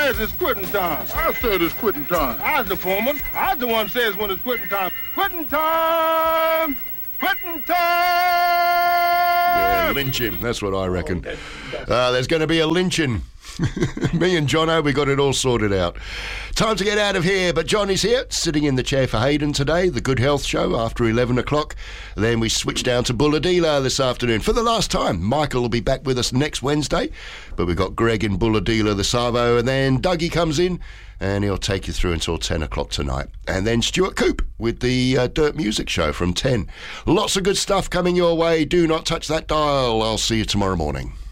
says it's quitting time? I said it's quitting time. I was the foreman. I was the one says when it's quitting time. Quitting time! Quitting time! Yeah, lynch him. That's what I reckon. There's going to be a lynching. Me and Jono, we got it all sorted out. Time to get out of here, but Johnny's here, sitting in the chair for Hayden today, the Good Health Show after 11 o'clock. Then we switch down to Bulahdelah this afternoon for the last time. Michael will be back with us next Wednesday, but we've got Greg in Bulahdelah, the Savo, and then Dougie comes in and he'll take you through until 10 o'clock tonight. And then Stuart Coop with the Dirt Music Show from 10. Lots of good stuff coming your way. Do not touch that dial. I'll see you tomorrow morning.